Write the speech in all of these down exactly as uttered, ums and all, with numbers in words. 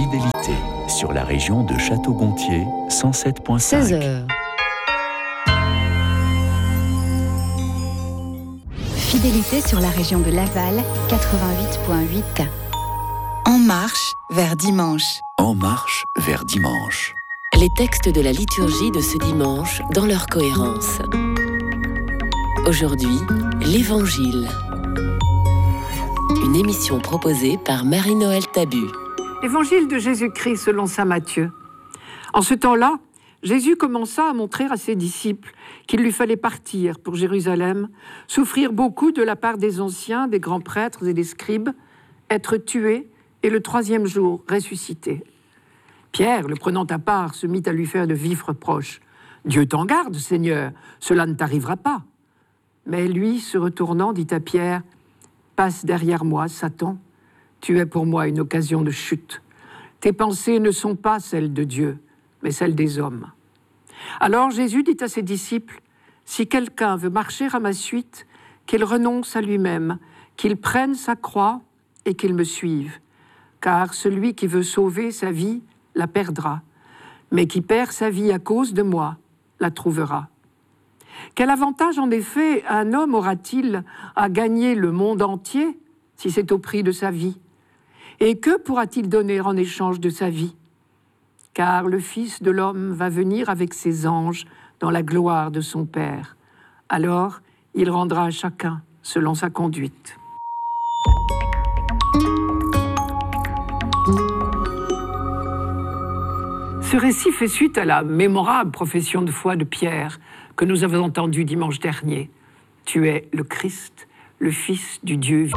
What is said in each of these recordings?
Fidélité sur la région de Château-Gontier, cent sept virgule cinq. seize heures. Fidélité sur la région de Laval, quatre-vingt-huit virgule huit. En marche vers dimanche. En marche vers dimanche. Les textes de la liturgie de ce dimanche dans leur cohérence. Aujourd'hui, l'Évangile. Une émission proposée par Marie-Noël Tabu. Évangile de Jésus-Christ selon saint Matthieu. En ce temps-là, Jésus commença à montrer à ses disciples qu'il lui fallait partir pour Jérusalem, souffrir beaucoup de la part des anciens, des grands prêtres et des scribes, être tué et le troisième jour ressuscité. Pierre, le prenant à part, se mit à lui faire de vifs reproches. « Dieu t'en garde, Seigneur, cela ne t'arrivera pas. » Mais lui, se retournant, dit à Pierre, « Passe derrière moi, Satan, tu es pour moi une occasion de chute. Tes pensées ne sont pas celles de Dieu, mais celles des hommes. » Alors Jésus dit à ses disciples, « Si quelqu'un veut marcher à ma suite, qu'il renonce à lui-même, qu'il prenne sa croix et qu'il me suive. Car celui qui veut sauver sa vie la perdra, mais qui perd sa vie à cause de moi la trouvera. Quel avantage en effet un homme aura-t-il à gagner le monde entier si c'est au prix de sa vie? Et que pourra-t-il donner en échange de sa vie? Car le Fils de l'homme va venir avec ses anges dans la gloire de son Père. Alors, il rendra à chacun selon sa conduite. » Ce récit fait suite à la mémorable profession de foi de Pierre que nous avons entendue dimanche dernier. « Tu es le Christ, le Fils du Dieu vivant. »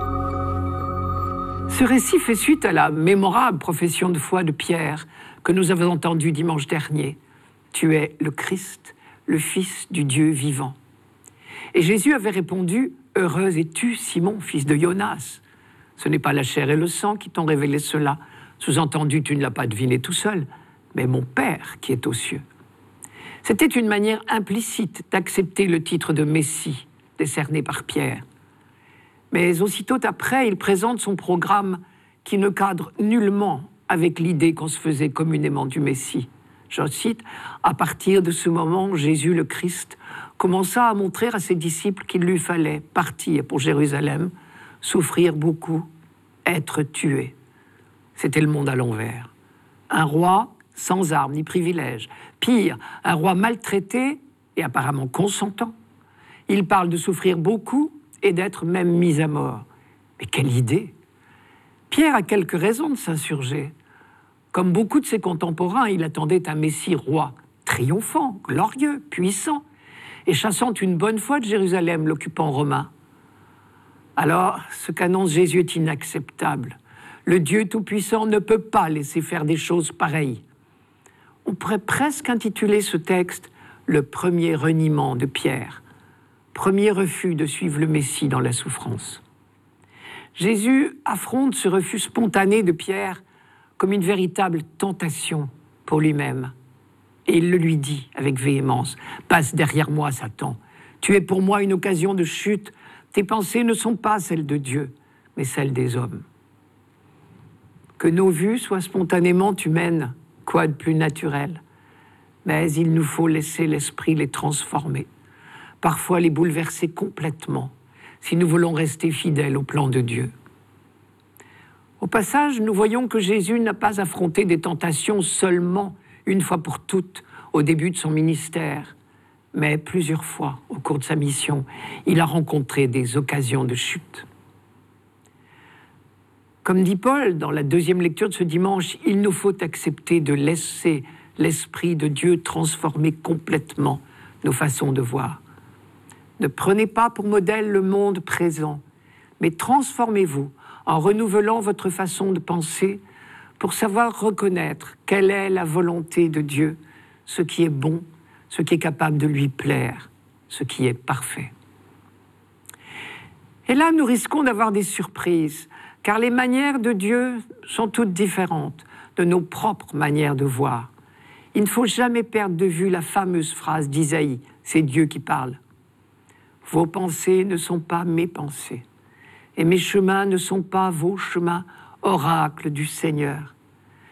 Ce récit fait suite à la mémorable profession de foi de Pierre que nous avons entendue dimanche dernier. « Tu es le Christ, le Fils du Dieu vivant. » Et Jésus avait répondu « Heureux es-tu, Simon, fils de Jonas. Ce n'est pas la chair et le sang qui t'ont révélé cela. Sous-entendu, tu ne l'as pas deviné tout seul, mais mon Père qui est aux cieux. » C'était une manière implicite d'accepter le titre de Messie décerné par Pierre. Mais aussitôt après, il présente son programme qui ne cadre nullement avec l'idée qu'on se faisait communément du Messie. Je cite, « À partir de ce moment, Jésus le Christ commença à montrer à ses disciples qu'il lui fallait partir pour Jérusalem, souffrir beaucoup, être tué. » C'était le monde à l'envers. Un roi sans armes ni privilèges. Pire, un roi maltraité et apparemment consentant. Il parle de souffrir beaucoup et d'être même mis à mort. Mais quelle idée! Pierre a quelques raisons de s'insurger. Comme beaucoup de ses contemporains, il attendait un Messie roi, triomphant, glorieux, puissant, et chassant une bonne fois de Jérusalem l'occupant romain. Alors, ce qu'annonce Jésus est inacceptable. Le Dieu Tout-Puissant ne peut pas laisser faire des choses pareilles. On pourrait presque intituler ce texte « Le premier reniement de Pierre », premier refus de suivre le Messie dans la souffrance. Jésus affronte ce refus spontané de Pierre comme une véritable tentation pour lui-même. Et il le lui dit avec véhémence, « Passe derrière moi, Satan. Tu es pour moi une occasion de chute. Tes pensées ne sont pas celles de Dieu, mais celles des hommes. » Que nos vues soient spontanément humaines, quoi de plus naturel? Mais il nous faut laisser l'esprit les transformer, parfois les bouleverser complètement, si nous voulons rester fidèles au plan de Dieu. Au passage, nous voyons que Jésus n'a pas affronté des tentations seulement une fois pour toutes au début de son ministère, mais plusieurs fois au cours de sa mission, il a rencontré des occasions de chute. Comme dit Paul dans la deuxième lecture de ce dimanche, il nous faut accepter de laisser l'Esprit de Dieu transformer complètement nos façons de voir. Ne prenez pas pour modèle le monde présent, mais transformez-vous en renouvelant votre façon de penser pour savoir reconnaître quelle est la volonté de Dieu, ce qui est bon, ce qui est capable de lui plaire, ce qui est parfait. Et là, nous risquons d'avoir des surprises, car les manières de Dieu sont toutes différentes de nos propres manières de voir. Il ne faut jamais perdre de vue la fameuse phrase d'Isaïe, c'est Dieu qui parle. « Vos pensées ne sont pas mes pensées, et mes chemins ne sont pas vos chemins, oracle du Seigneur.